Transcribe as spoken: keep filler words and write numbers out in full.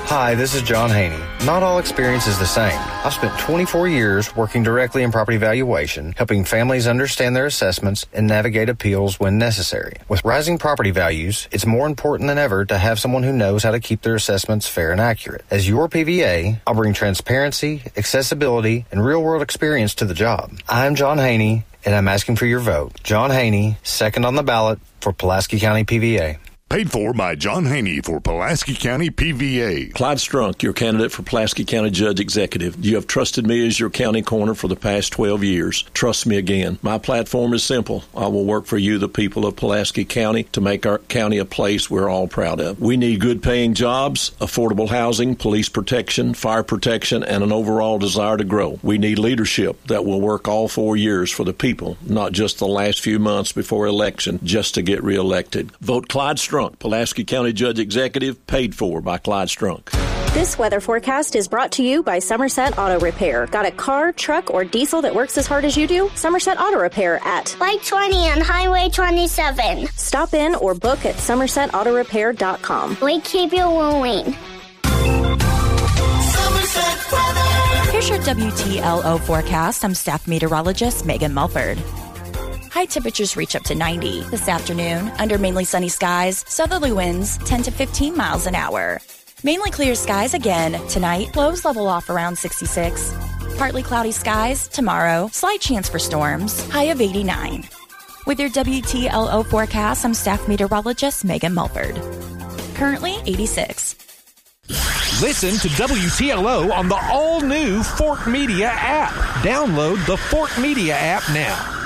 Hi, this is John Haney. Not all experience is the same. I've spent twenty-four years working directly in property valuation, helping families understand their assessments and navigate appeals when necessary. With rising property values, it's more important than ever to have someone who knows how to keep their assessments fair and accurate. As your P V A, I'll bring transparency, accessibility, and real-world experience to the job. I'm John Haney, and I'm asking for your vote. John Haney, second on the ballot for Pulaski County P V A. Paid for by John Haney for Pulaski County P V A. Clyde Strunk, your candidate for Pulaski County Judge Executive. You have trusted me as your county coroner for the past twelve years. Trust me again. My platform is simple. I will work for you, the people of Pulaski County, to make our county a place we're all proud of. We need good-paying jobs, affordable housing, police protection, fire protection, and an overall desire to grow. We need leadership that will work all four years for the people, not just the last few months before election, just to get reelected. Vote Clyde Strunk. Pulaski County Judge Executive, paid for by Clyde Strunk. This weather forecast is brought to you by Somerset Auto Repair. Got a car, truck, or diesel that works as hard as you do? Somerset Auto Repair at Light twenty on Highway twenty-seven. Stop in or book at somerset auto repair dot com. We keep you moving. Here's your W T L O forecast. I'm staff meteorologist Megan Mulford. High temperatures reach up to ninety this afternoon. Under mainly sunny skies, southerly winds ten to fifteen miles an hour. Mainly clear skies again tonight. Lows level off around sixty-six. Partly cloudy skies tomorrow. Slight chance for storms. High of eighty-nine. With your W T L O forecast, I'm staff meteorologist Megan Mulford. Currently eighty-six. Listen to W T L O on the all-new Fort Media app. Download the Fort Media app now.